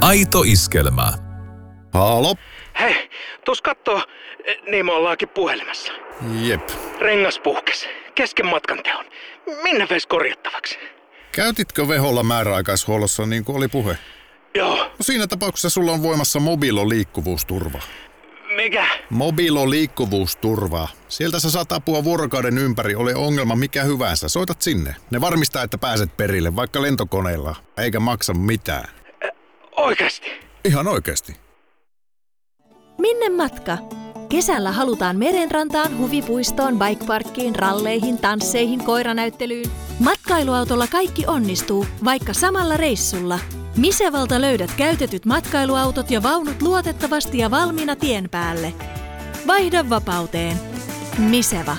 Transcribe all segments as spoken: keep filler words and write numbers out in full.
Aito iskelmä. Halo? Hei, tuus kattoo, niin me ollaankin puhelimessa. Jep. Rengas puhkes, kesken matkan teon. Minne veis korjattavaksi? Käytitkö Veholla määräaikaishuollossa niin kuin oli puhe? Joo. No siinä tapauksessa sulla on voimassa Mobilo liikkuvuusturva. Mikä? Mobilo liikkuvuusturva. Sieltä sä saat apua vuorokauden ympäri, ole ongelma mikä hyvänsä. Soitat sinne. Ne varmistaa, että pääset perille, vaikka lentokoneella, eikä maksa mitään. Ä, oikeasti? Ihan oikeasti. Minne matka? Kesällä halutaan merenrantaan, huvipuistoon, bikeparkkiin, ralleihin, tansseihin, koiranäyttelyyn. Matkailuautolla kaikki onnistuu, vaikka samalla reissulla. Misevalta löydät käytetyt matkailuautot ja vaunut luotettavasti ja valmiina tien päälle. Vaihda vapauteen. Miseva.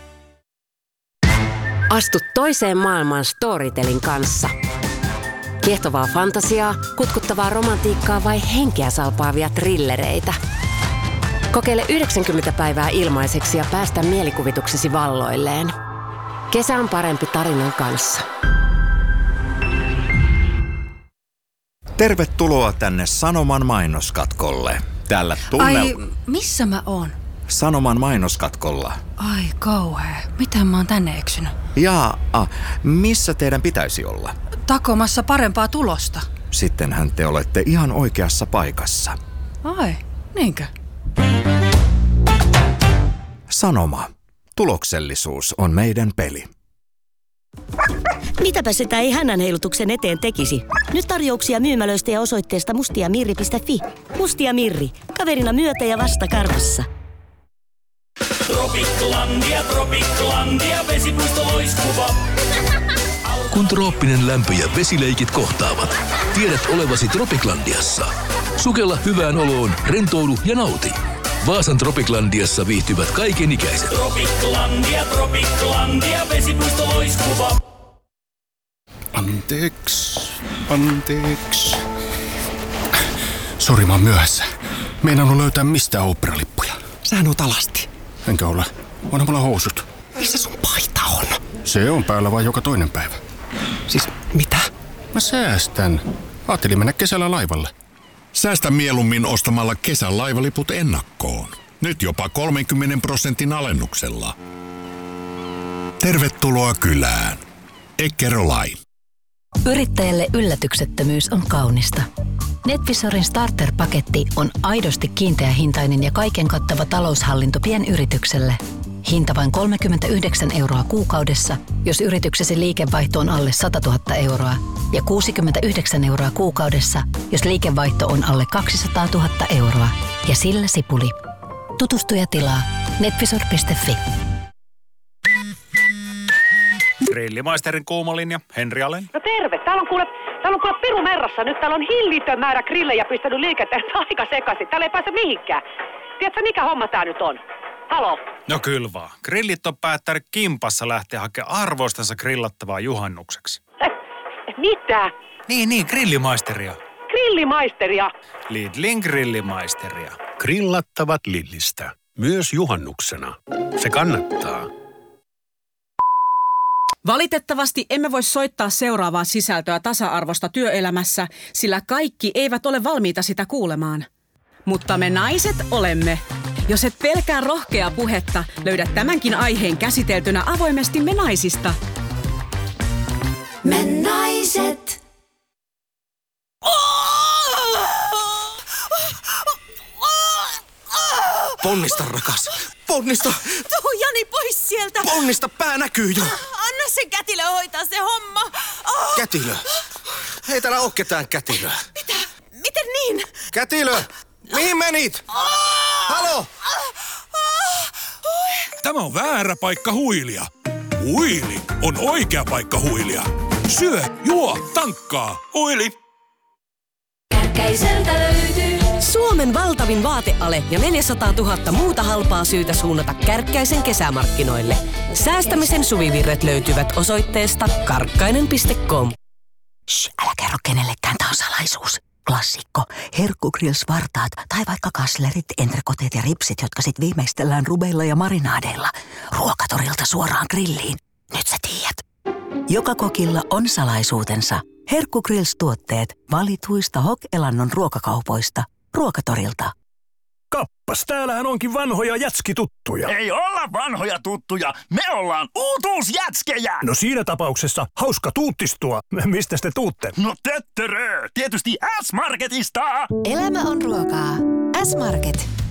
Astu toiseen maailmaan Storytelin kanssa. Kiehtovaa fantasiaa, kutkuttavaa romantiikkaa vai henkeä salpaavia trillereitä. Kokeile yhdeksänkymmentä päivää ilmaiseksi ja päästä mielikuvituksesi valloilleen. Kesä on parempi tarinan kanssa. Tervetuloa tänne Sanoman mainoskatkolle. Täällä tunne... Ai, missä mä oon? Sanoman mainoskatkolla. Ai kauhea. Miten mä oon tänne eksynyt? Jaa, ah, missä teidän pitäisi olla? Takomassa parempaa tulosta. Sittenhän te olette ihan oikeassa paikassa. Ai, niinkö? Sanoma. Tuloksellisuus on meidän peli. Mitäpä sitä ei hännänheilutuksen eteen tekisi? Nyt tarjouksia myymälöistä ja osoitteesta mustiamirri piste fi. Mustia Mirri. Kaverina myötä ja vasta karvassa. Tropiklandia, Tropiklandia, vesipuisto loiskuva. Kun trooppinen lämpö ja vesileikit kohtaavat, tiedät olevasi Tropiklandiassa. Sukella hyvään oloon, rentoudu ja nauti. Vaasan Tropiklandiassa viihtyvät kaikenikäiset. Tropiklandia, Tropiklandia, vesipuisto loiskuva. Anteeksi, anteeksi. Sori, mä oon myöhässä. Meinannut löytää mistään oopperalippuja. Sähän oot alasti. Enkä ole. Onhan mulla housut. Missä sun paita on? Se on päällä vaan joka toinen päivä. Siis mitä? Mä säästän. Ajattelin mennä kesällä laivalle. Säästä mieluummin ostamalla kesän laivaliput ennakkoon. Nyt jopa kolmenkymmenen prosentin alennuksella. Tervetuloa kylään. Eckerö-Line. Yrittäjälle yllätyksettömyys on kaunista. NetVisorin starter-paketti on aidosti kiinteähintainen ja kaiken kattava taloushallinto pienyritykselle. Hinta vain kolmekymmentäyhdeksän euroa kuukaudessa, jos yrityksesi liikevaihto on alle sata tuhatta euroa, ja kuusikymmentäyhdeksän euroa kuukaudessa, jos liikevaihto on alle kaksisataa tuhatta euroa. Ja sillä sipuli. Tutustu ja tilaa netvisor piste fi. Grillimaisterin kuumalinja, Henri Alen. No terve, täällä on kuule, täällä on kuule Piru Merrassa. Nyt täällä on hillitön määrä grillejä pistänyt liikenteen aika sekaisin. Täällä ei pääse mihinkään. Tiedätkö mikä homma tää nyt on? Halo? No kyllä vaan. Grillit on päättänyt kimpassa lähteä hakemaan arvoistansa grillattavaa juhannukseksi. Eh, mitä? Niin, niin, grillimaisteria. Grillimaisteria? Lidlin grillimaisteria. Grillattavat Lidlistä. Myös juhannuksena. Se kannattaa. Valitettavasti emme voi soittaa seuraavaa sisältöä tasa-arvosta työelämässä, sillä kaikki eivät ole valmiita sitä kuulemaan. Mutta me naiset olemme. Jos et pelkää rohkeaa puhetta, löydät tämänkin aiheen käsiteltynä avoimesti Me Naisista. Me Naiset. Ponnista, rakas. Ponnista. Tuu Jani pois sieltä. Ponnista, pää näkyy jo. Anna sen kätilö hoitaa se homma. Oh. Kätilö? Ei täällä oo ketään kätilöä. Mitä? Miten niin? Kätilö! Mihin menit? Oh. Halo! Oh. Tämä on väärä paikka huilia. Huili on oikea paikka huilia. Syö, juo, tankkaa. Huili. Kärkkäiseltä löytyy Suomen valtavin vaateale ja neljäsataatuhatta muuta halpaa syytä suunnata Kärkkäisen kesämarkkinoille. Säästämisen suvivirret löytyvät osoitteesta karkkainen piste com. Shh, älä kerro kenellekään, tää on salaisuus. Klassikko, herkkugrills-vartaat tai vaikka kaslerit, entrekoteet ja ripsit, jotka sit viimeistellään rubeilla ja marinaadeilla. Ruokatorilta suoraan grilliin. Nyt sä tiedät. Joka kokilla on salaisuutensa. Herkku Grills-tuotteet valituista Hok-Elannon ruokakaupoista. Ruokatorilta. Kappas, täällähän onkin vanhoja jätskituttuja. Ei olla vanhoja tuttuja, me ollaan uutuusjätskejä! No siinä tapauksessa hauska tuuttistua. Mistä te tuutte? No töttörö, tietysti S-Marketista! Elämä on ruokaa. S-Market.